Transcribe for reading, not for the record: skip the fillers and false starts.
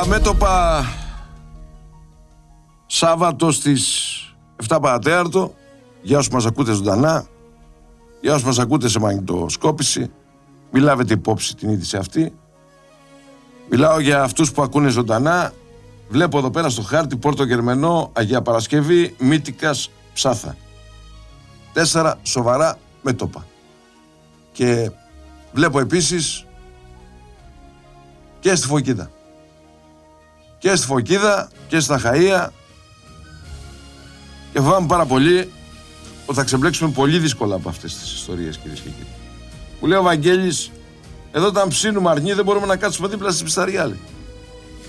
Τα μέτωπα Σάββατο στις 7 παρατέταρτο. Για όσους μας ακούτε ζωντανά, για όσους μας ακούτε σε μαγνητοσκόπηση, μην λάβετε υπόψη την είδηση αυτή. Μιλάω για αυτούς που ακούνε ζωντανά. Βλέπω εδώ πέρα στο χάρτη Πόρτο Γερμενό, Αγία Παρασκευή, Μύτικας, Ψάθα. 4 σοβαρά μέτωπα. Και βλέπω επίσης και στη Φωκίδα. Και στη Φωκίδα και στα Χαΐα. Και φοβάμαι πάρα πολύ ότι θα ξεμπλέξουμε πολύ δύσκολα από αυτές τις ιστορίες, κυρίες και κύριοι. Που λέει ο Βαγγέλης, εδώ όταν ψήνουμε αρνί δεν μπορούμε να κάτσουμε δίπλα στη Πισταριά, λέει.